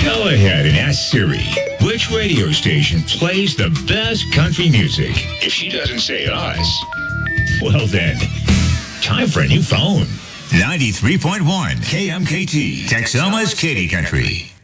Go ahead and ask Siri which radio station plays the best country music. If she doesn't say us, well then, time for a new phone. 93.1 KMKT, Texoma's Katy Country.